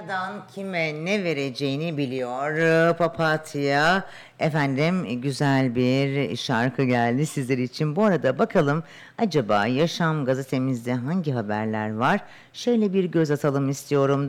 Papatya'dan kime ne vereceğini biliyor. Papatya, efendim güzel bir şarkı geldi sizler için. Bu arada bakalım acaba Yaşam gazetemizde hangi haberler var? Şöyle bir göz atalım istiyorum.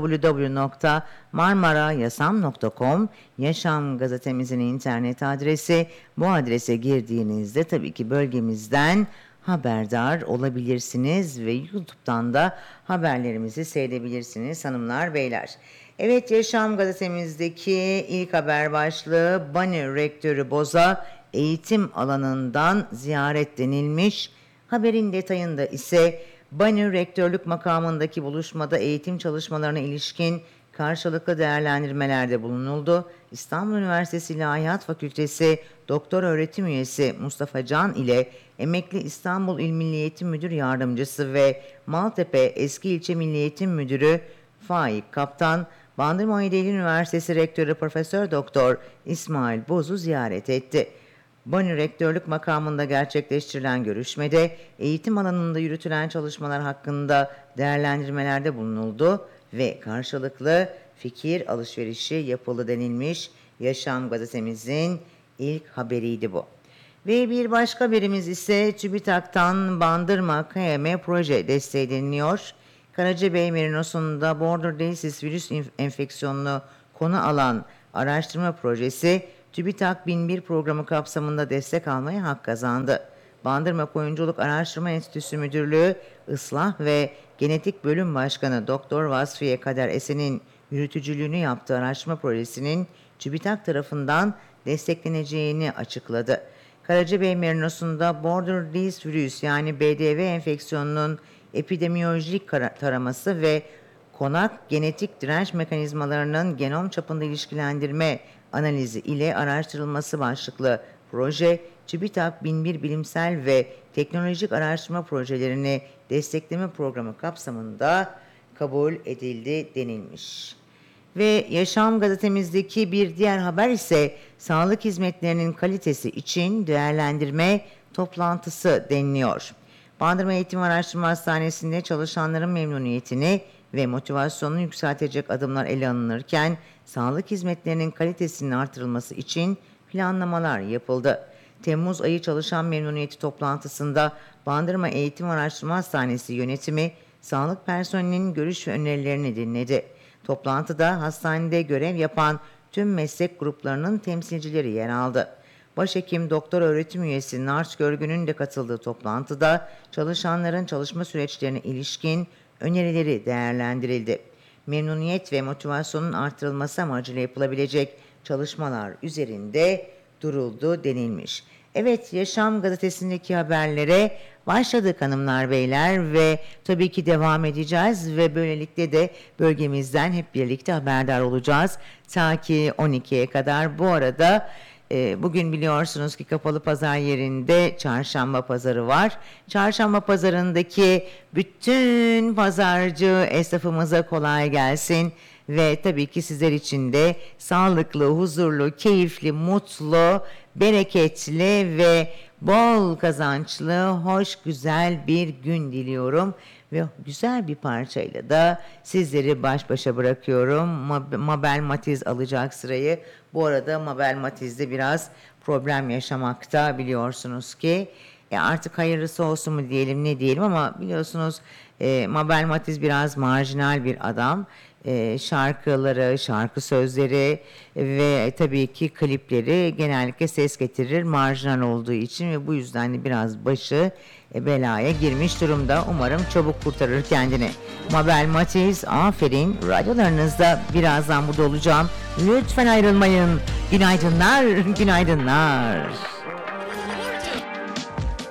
www.marmarayasam.com Yaşam gazetemizin internet adresi. Bu adrese girdiğinizde tabii ki bölgemizden haberdar olabilirsiniz ve YouTube'dan da haberlerimizi seyredebilirsiniz hanımlar beyler. Evet, Yaşam gazetemizdeki ilk haber başlığı Bani Rektörü Boz'a eğitim alanından ziyaret denilmiş. Haberin detayında ise Bani Rektörlük makamındaki buluşmada eğitim çalışmalarına ilişkin karşılıklı değerlendirmelerde bulunuldu. İstanbul Üniversitesi İlahiyat Fakültesi Doktor Öğretim Üyesi Mustafa Can ile emekli İstanbul İl Milli Eğitim Müdür Yardımcısı ve Maltepe Eski İlçe Milli Eğitim Müdürü Faik Kaptan, Bandırma Aydın Üniversitesi Rektörü Profesör Doktor İsmail Boz'u ziyaret etti. Bani Rektörlük makamında gerçekleştirilen görüşmede eğitim alanında yürütülen çalışmalar hakkında değerlendirmelerde bulunuldu ve karşılıklı fikir alışverişi yapıldı denilmiş. Yaşam gazetemizin ilk haberiydi bu. Ve bir başka haberimiz ise TÜBİTAK'tan Bandırma KM proje desteği deniliyor. Karacabey Merinosu'nda Border Disease virüs enfeksiyonunu konu alan araştırma projesi TÜBİTAK 1001 programı kapsamında destek almaya hak kazandı. Bandırma Koyunculuk Araştırma Enstitüsü Müdürlüğü Islah ve Genetik Bölüm Başkanı Doktor Vasfiye Kader Esen'in yürütücülüğünü yaptığı araştırma projesinin TÜBİTAK tarafından destekleneceğini açıkladı. Karacabey Merinosu'nda Border Disease virüs yani BDV enfeksiyonunun epidemiyolojik taraması ve konak genetik direnç mekanizmalarının genom çapında ilişkilendirme analizi ile araştırılması başlıklı proje, TÜBİTAK 1001 bilimsel ve teknolojik araştırma projelerini destekleme programı kapsamında kabul edildi denilmiş. Ve Yaşam gazetemizdeki bir diğer haber ise sağlık hizmetlerinin kalitesi için değerlendirme toplantısı deniliyor. Bandırma Eğitim Araştırma Hastanesi'nde çalışanların memnuniyetini ve motivasyonunu yükseltecek adımlar ele alınırken sağlık hizmetlerinin kalitesinin artırılması için planlamalar yapıldı. Temmuz ayı çalışan memnuniyeti toplantısında Bandırma Eğitim Araştırma Hastanesi yönetimi sağlık personelinin görüş ve önerilerini dinledi. Toplantıda hastanede görev yapan tüm meslek gruplarının temsilcileri yer aldı. Başhekim Doktor Öğretim Üyesi Nars Görgün'ün de katıldığı toplantıda çalışanların çalışma süreçlerine ilişkin önerileri değerlendirildi. Memnuniyet ve motivasyonun artırılması amacıyla yapılabilecek çalışmalar üzerinde duruldu denilmiş. Evet, Yaşam gazetesindeki haberlere başladık hanımlar beyler ve tabii ki devam edeceğiz ve böylelikle de bölgemizden hep birlikte haberdar olacağız. Ta ki 12'ye kadar. Bu arada bugün biliyorsunuz ki kapalı pazar yerinde çarşamba pazarı var. Çarşamba pazarındaki bütün pazarcı esnafımıza kolay gelsin. Ve tabii ki sizler için de sağlıklı, huzurlu, keyifli, mutlu, bereketli ve bol kazançlı, hoş, güzel bir gün diliyorum. Ve güzel bir parçayla da sizleri baş başa bırakıyorum. Mabel Matiz alacak sırayı. Bu arada Mabel Matiz'de biraz problem yaşamakta biliyorsunuz ki. Artık hayırlısı olsun mu diyelim ne diyelim ama biliyorsunuz Mabel Matiz biraz marjinal bir adam. Şarkıları, şarkı sözleri ve tabii ki klipleri genellikle ses getirir marjinal olduğu için ve bu yüzden de biraz başı belaya girmiş durumda. Umarım çabuk kurtarır kendini. Mabel Matiz, aferin. Radyolarınızda birazdan burada olacağım. Lütfen ayrılmayın. Günaydınlar, günaydınlar.